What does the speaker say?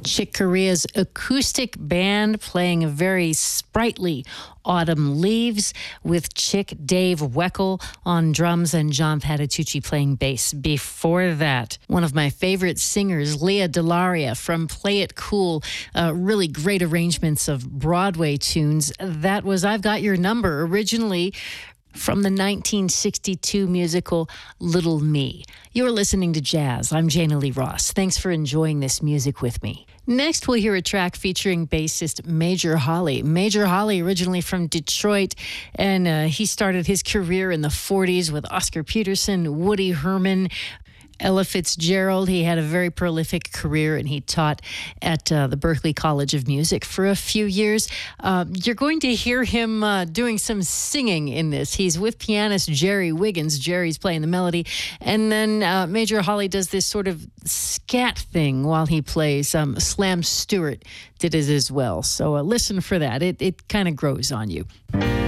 Chick Corea's acoustic band playing a very sprightly Autumn Leaves with Chick Dave Weckl on drums and John Patitucci playing bass. Before that, one of my favorite singers, Lea DeLaria from Play It Cool, really great arrangements of Broadway tunes. That was I've Got Your Number, originally from the 1962 musical Little Me. You're listening to Jazz. I'm Jana Lee Ross. Thanks for enjoying this music with me. Next, we'll hear a track featuring bassist Major Holly. Major Holly, originally from Detroit, and he started his career in the 40s with Oscar Peterson, Woody Herman, Ella Fitzgerald. He had a very prolific career, and he taught at the Berklee College of Music for a few years. You're going to hear him doing some singing in this. He's with pianist Jerry Wiggins. Jerry's playing the melody. And then Major Holly does this sort of scat thing while he plays. Slam Stewart did it as well. So listen for that. It kind of grows on you.